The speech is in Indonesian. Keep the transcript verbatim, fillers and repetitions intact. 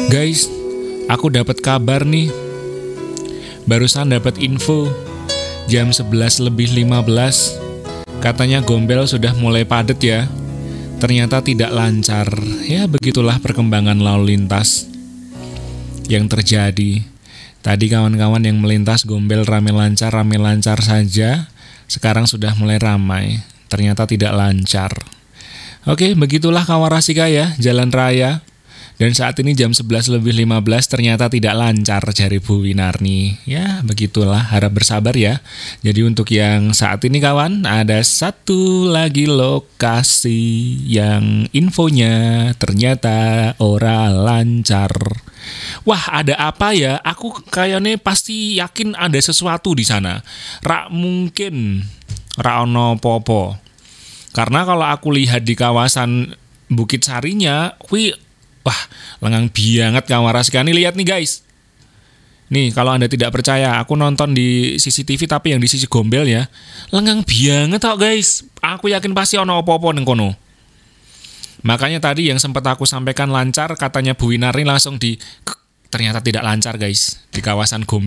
Guys, aku dapat kabar nih. Barusan dapat info jam sebelas lebih lima belas. Katanya Gombel sudah mulai padat ya. Ternyata tidak lancar. Ya begitulah perkembangan lalu lintas yang terjadi. Tadi kawan-kawan yang melintas Gombel rame lancar, rame lancar saja. Sekarang sudah mulai ramai. Ternyata tidak lancar. Oke, begitulah Kawarasika ya, jalan raya. Dan saat ini jam sebelas lebih lima belas ternyata tidak lancar jari Bu Winarni. Ya, begitulah, harap bersabar ya. Jadi untuk yang saat ini kawan, ada satu lagi lokasi yang infonya ternyata ora lancar. Wah, ada apa ya? Aku kayaknya pasti yakin ada sesuatu di sana. Rak mungkin ra ono popo. Karena kalau aku lihat di kawasan Bukit Sarinya, wih, wah, lengang banget Kawarasika. Nih lihat nih guys. Nih kalau Anda tidak percaya, aku nonton di C C T V tapi yang di sisi Gombel ya. Lengang banget kok guys. Aku yakin pasti ono opo-opo neng kono. Makanya tadi yang sempat aku sampaikan lancar, katanya Bu Winarni langsung di ternyata tidak lancar guys di kawasan Gombel.